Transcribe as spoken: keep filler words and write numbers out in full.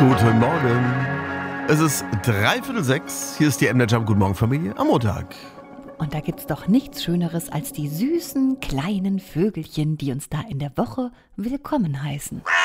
Guten Morgen. Es ist dreiviertel sechs. Hier ist die M-Net Jump. Guten Morgen, Familie. Am Montag. Und da gibt's doch nichts Schöneres als die süßen kleinen Vögelchen, die uns da in der Woche willkommen heißen.